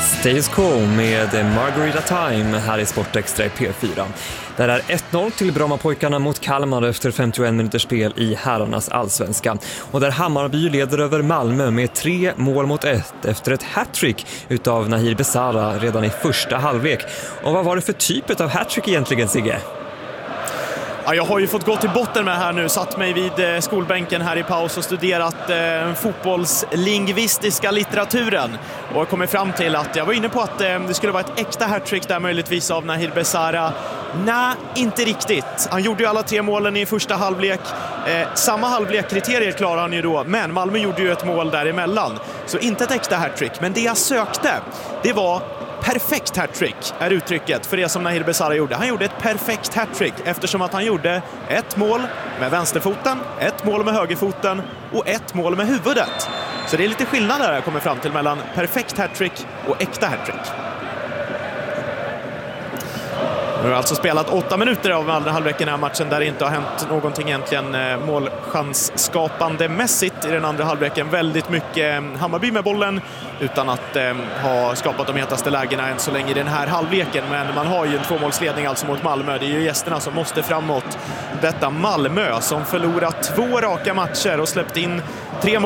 Status Quo med Margarita Time här i Sportextra i P4. Där är 1-0 till Brommapojkarna mot Kalmar efter 51 minuters spel i herrarnas allsvenska. Och där Hammarby leder över Malmö med 3-1 efter ett hattrick utav Nahir Besara redan i första halvlek. Och vad var det för typ av hattrick egentligen, Sigge? Ja, jag har ju fått gå till botten med här nu, satt mig vid skolbänken här i paus och studerat fotbollslingvistiska litteraturen och kommit fram till att jag var inne på att det skulle vara ett äkta hattrick där möjligtvis av Nahir Besara. Nej, inte riktigt. Han gjorde ju alla 3 målen i första halvlek. Samma halvlekkriterier klarar han ju då, men Malmö gjorde ju ett mål däremellan. Så inte ett äkta hattrick, men det jag sökte, det var perfekt hattrick är uttrycket för det som Nahir Besara gjorde. Han gjorde ett perfekt hattrick eftersom att han gjorde ett mål med vänsterfoten, ett mål med högerfoten och ett mål med huvudet. Så det är lite skillnad där jag kommer fram till mellan perfekt hattrick och äkta hattrick. Nu har alltså spelat 8 minuter av andra halvleken i den här matchen där det inte har hänt någonting egentligen målchansskapande mässigt i den andra halvleken. Väldigt mycket Hammarby med bollen utan att ha skapat de hetaste lägena än så länge i den här halvleken. Men man har ju en 2-målsledning alltså mot Malmö. Det är ju gästerna som måste framåt. Detta Malmö som förlorat 2 raka matcher och släppt in 3 mål.